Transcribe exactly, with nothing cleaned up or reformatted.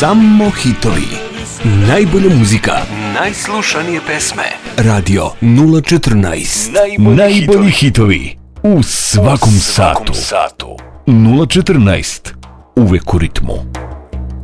Samo hitovi. Najbolja muzika. Najslušanije pesme. Radio nula četrnaest. Najbolji, Najbolji hitovi. U svakom, u svakom satu. satu. nula četrnaest. Uvek u ritmu.